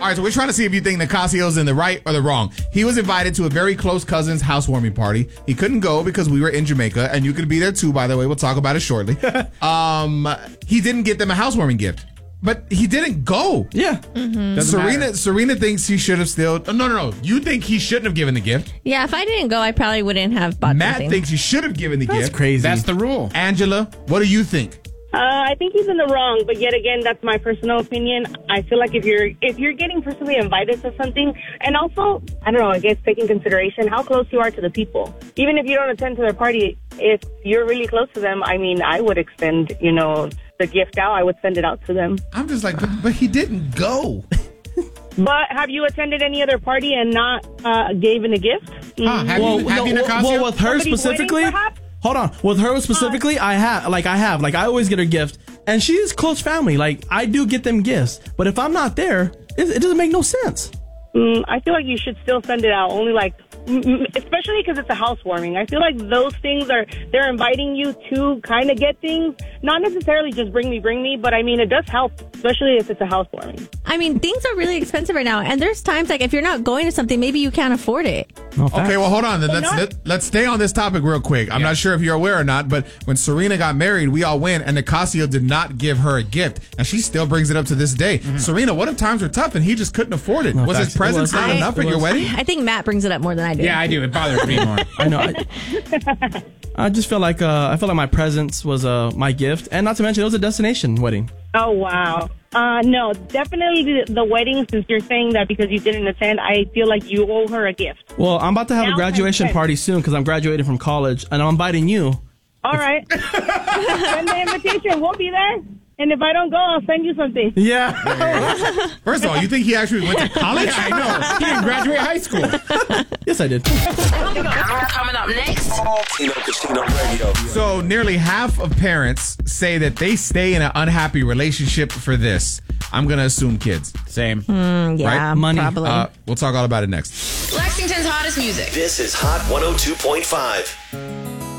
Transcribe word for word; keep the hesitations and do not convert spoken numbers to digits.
right, so we're trying to see if you think Nicasio's in the right or the wrong. He was invited to a very close cousin's housewarming party. He couldn't go because we were in Jamaica, and you could be there too, by the way. We'll talk about it shortly. um, he didn't get them a housewarming gift. But he didn't go. Yeah. Mm-hmm. Serena matter. Serena thinks he should have still... Oh, no, no, no. You think he shouldn't have given the gift. Yeah, if I didn't go, I probably wouldn't have bought Matt something. thinks he should have given the That's gift. That's crazy. That's the rule. Angela, what do you think? Uh, I think he's in the wrong, but yet again, that's my personal opinion. I feel like if you're if you're getting personally invited to something, and also, I don't know, I guess take in consideration how close you are to the people. Even if you don't attend to their party, if you're really close to them, I mean, I would extend, you know, the gift out. I would send it out to them. I'm just like, but, but he didn't go. But have you attended any other party and not uh, given a gift? Huh, have well, you, have no, you, Nicasio? well, with her Somebody's specifically... wedding, perhaps? Hold on. With her specifically, I have, like, I have, like, I always get her gift, and she's close family. Like, I do get them gifts, but if I'm not there, it, it doesn't make no sense. Mm, I feel like you should still send it out. Only like, especially because it's a housewarming. I feel like those things are, they're inviting you to kind of get things. Not necessarily just bring me, bring me, but I mean, it does help, especially if it's a housewarming. I mean, things are really expensive right now. And there's times like if you're not going to something, maybe you can't afford it. No Okay, well, hold on. Then Why let's not? let, let's stay on this topic real quick. I'm not sure if you're aware or not, but when Serena got married, we all went, and Nicasio did not give her a gift, and she still brings it up to this day. Mm-hmm. Serena, what if times were tough and he just couldn't afford it? No, was facts. his presence It was. not I- enough it at your was. wedding? I think Matt brings it up more than I do. Yeah, I do. It bothers me more. I know. I, I just feel like uh, I feel like my presence was uh, my gift, and not to mention it was a destination wedding. Oh, wow. Uh, no, definitely the, the wedding, since you're saying that because you didn't attend, I feel like you owe her a gift. Well, I'm about to have Now a graduation ten. party soon because I'm graduating from college, and I'm inviting you. All right. Send the invitation. We'll be there. And if I don't go, I'll send you something. Yeah. First of all, you think he actually went to college? I know. He didn't graduate high school. Yes, I did. Coming up next. Tino Casino Radio. So nearly half of parents say that they stay in an unhappy relationship for this. I'm going to assume kids. Same. Mm, yeah, Right? Money. probably. Uh, we'll talk all about it next. Lexington's hottest music. This is Hot one oh two point five.